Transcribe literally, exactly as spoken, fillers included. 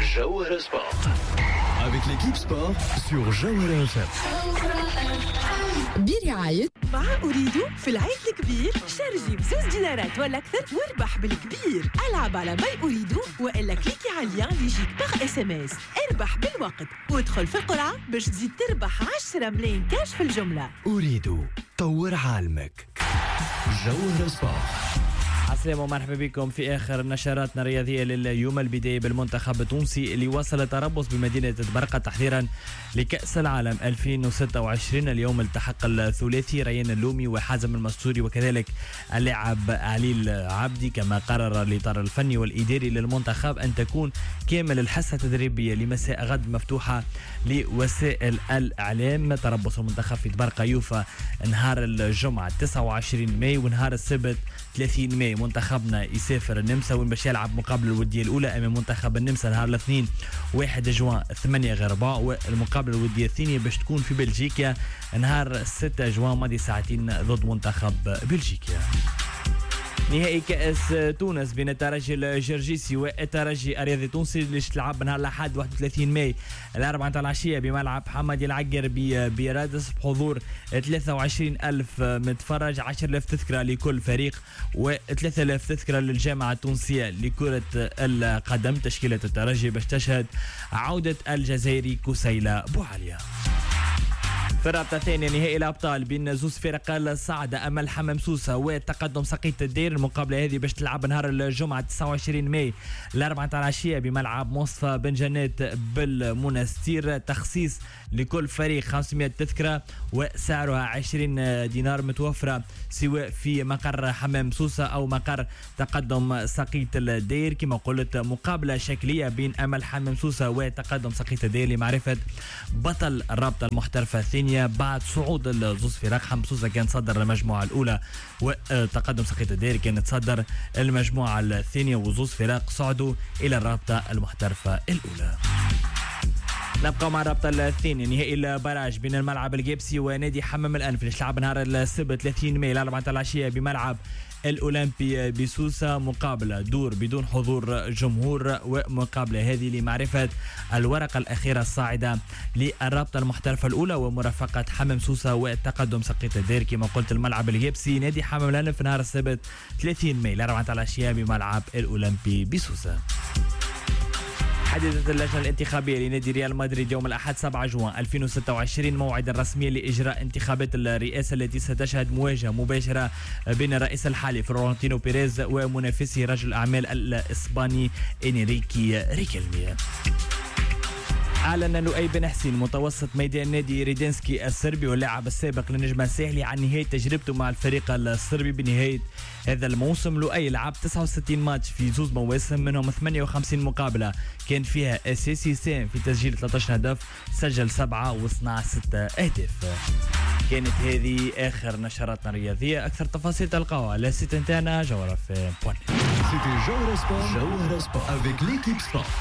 Jawhara Sport. Avec l'équipe sport sur Jawhara F M. برعاية مع أريدو في العيد الكبير شارجي بزوز دينارات ولا أكثر واربح بالكبير. ألعب على ماي أريدو وإلا كليكي على اللين اللي يجيك باغ اس ام اس. اربح بالوقت وادخل في القرعة باش تزيد تربح عشرة ملايين كاش في الجملة. أريدو طور عالمك. جوهرة سبورت. السلام ومرحبا بكم في آخر نشراتنا الرياضية لليوم. البداية بالمنتخب التونسي اللي وصل تربص بمدينة برقة تحضيرا لكأس العالم ألفين وستة وعشرين. اليوم التحق الثلاثي ريان اللومي وحازم المستوري وكذلك اللاعب علي عبدي، كما قرر الإطار الفني والإداري للمنتخب أن تكون كامل الحصة التدريبية لمساء غد مفتوحة لوسائل الإعلام. تربص المنتخب في برقة يوفى نهار الجمعة تسعة وعشرين ماي ونهار السبت ثلاثين ماي. منتخبنا يسافر النمسا وين باش يلعب مقابلة الودية الأولى أمام منتخب النمسا نهار الاثنين واحد جوان ثمانية غير ربع، والمقابلة الودية الثانية باش تكون في بلجيكا نهار ستة جوان ماضي ساعتين ضد منتخب بلجيكا. نهائي كأس تونس بين الترجي الجرجيسي والترجي الرياضي التونسي اللي تلعب نهار الأحد واحد وثلاثين ماي الأربعة تاع العشية بملعب حمادي العقر برادس بحضور ثلاثة وعشرين ألف متفرج، عشرة آلاف تذكرة لكل فريق وثلاثة آلاف تذكرة للجامعة التونسية لكرة القدم. تشكيلة الترجي باش تشهد عودة الجزائري كسيلة بوعليا. في الرابطة الثانية نهائي الأبطال بين زوز فرق الصاعدة أمل حمام سوسة وتقدم سقية الدير. المقابلة هذه باش تلعب نهار الجمعة تسعة وعشرين ماي الأربعة تاع العشية بملعب مصطفى بن جنات بالمنستير. تخصيص لكل فريق خمسمائة تذكرة وسعرها عشرين دينار متوفرة سواء في مقر حمام سوسة أو مقر تقدم سقية الدير. كما قلت مقابلة شكلية بين أمل حمام سوسة وتقدم سقية الدير لمعرفة بطل الرابطة المحترفة الثانية بعد صعود الزوز فرق. حمام سوسة كان صدر المجموعة الأولى وتقدم سقية الدير كانت صدر المجموعة الثانية، وزوز فرق صعدوا إلى الرابطة المحترفة الأولى. نبقى مع الرابطة الثانية نهائي البراج بين الملعب الجيبسي ونادي حمام الأنف اللي تلعب نهار السبت ثلاثين ماي الأربعة العشية بملعب الأولمبي بسوسة. مقابلة دور بدون حضور جمهور، ومقابلة هذه لمعرفة الورقة الأخيرة الصاعدة للرابطة المحترفة الأولى ومرافقة حمام سوسة وتقدم سقية الدير. كما قلت الملعب الجيبسي نادي حمام الأنف نهار السبت ثلاثين ماي الأربعة العشية بملعب الأولمبي بسوسة. حددت اللجنة الانتخابية لنادي ريال مدريد يوم الأحد سبعة جوان ألفين وستة وعشرين موعدا رسميا لإجراء انتخابات الرئاسة التي ستشهد مواجهة مباشرة بين الرئيس الحالي فلورنتينو بيريز ومنافسه رجل الأعمال الإسباني إنريكي ريكيلمي. أعلن لؤي بن حسين متوسط ميدان نادي ريدينسكي الصربي واللاعب السابق للنجم الساحلي عن نهاية تجربته مع الفريق الصربي بنهاية هذا الموسم. لؤي لعب تسعة وستين ماتش في زوز مواسم منهم ثمانية وخمسين مقابلة كان فيها أساسي، ساهم في تسجيل ثلاثة عشر هدف، سجل سبعة وصنع ستة أهداف. كانت هذه آخر نشراتنا الرياضية. أكثر تفاصيل تلقاوها على السيت نتاعنا جوهرة في بوان. C'était Jawhara Sport. Jawhara Sport avec l'équipe sport.